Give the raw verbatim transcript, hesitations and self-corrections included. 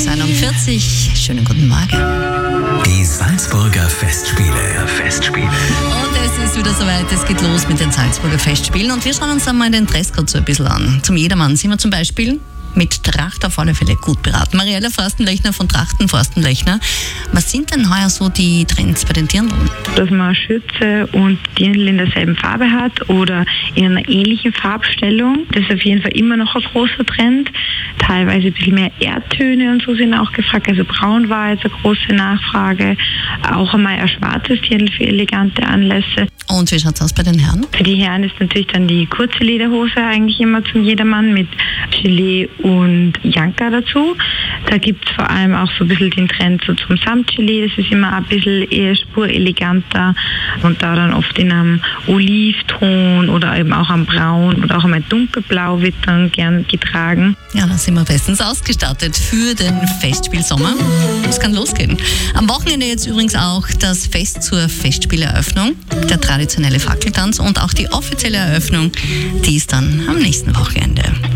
sechs Uhr einundvierzig. Schönen guten Morgen. Die Salzburger Festspiele. Festspiele. Und es ist wieder soweit, es geht los mit den Salzburger Festspielen. Und wir schauen uns einmal den Dresscode so ein bisschen an. Zum Jedermann sind wir zum Beispiel mit Tracht auf alle Fälle gut beraten. Mariella Forstenlechner von Trachten Forstenlechner. Was sind denn heuer so die Trends bei den Dirndln? Dass man Schürze und Dirndl in derselben Farbe hat oder in einer ähnlichen Farbstellung. Das ist auf jeden Fall immer noch ein großer Trend. Teilweise ein bisschen mehr Erdtöne und so sind auch gefragt. Also braun war jetzt eine große Nachfrage. Auch einmal ein schwarzes Dirndl für elegante Anlässe. Und wie schaut es aus bei den Herren? Für die Herren ist natürlich dann die kurze Lederhose eigentlich immer zum Jedermann mit Gilet und Janka dazu. Da gibt es vor allem auch so ein bisschen den Trend so zum Samtgilet. Das ist immer ein bisschen eher spureleganter und da dann oft in einem Olivton oder eben auch am Braun oder auch einmal dunkelblau wird dann gern getragen. Ja, da sind wir bestens ausgestattet für den Festspielsommer. Es kann losgehen. Am Wochenende jetzt übrigens auch das Fest zur Festspieleröffnung, der traditionelle Fackeltanz und auch die offizielle Eröffnung, die ist dann am nächsten Wochenende.